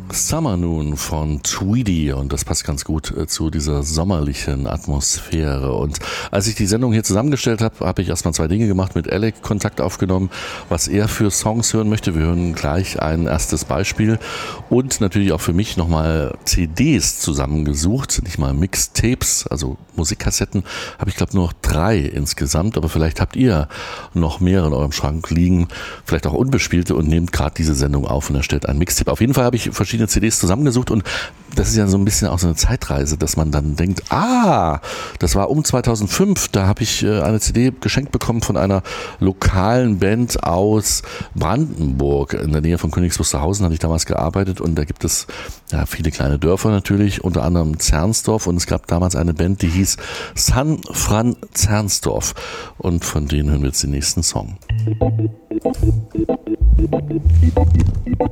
Summer Noon von Tweedy, und das passt ganz gut zu dieser sommerlichen Atmosphäre. Und als ich die Sendung hier zusammengestellt habe, habe ich erstmal 2 Dinge gemacht, mit Alec Kontakt aufgenommen, was er für Songs hören möchte. Wir hören gleich ein erstes Beispiel und natürlich auch für mich nochmal CDs zusammengesucht, nicht mal Mixtapes, also Musikkassetten, habe ich glaube nur noch 3 insgesamt, aber vielleicht habt ihr noch mehr in eurem Schrank liegen, vielleicht auch unbespielte, und nehmt gerade diese Sendung auf und erstellt ein Mixtape. Auf jeden Fall habe ich verschiedene CDs zusammengesucht, und das ist ja so ein bisschen auch so eine Zeitreise, dass man dann denkt, das war um 2005, da habe ich eine CD geschenkt bekommen von einer lokalen Band aus Brandenburg, in der Nähe von Königs Wusterhausen hatte ich damals gearbeitet, und da gibt es ja viele kleine Dörfer natürlich, unter anderem Zernsdorf, und es gab damals eine Band, die hieß San Fran Zernsdorf, und von denen hören wir jetzt den nächsten Song.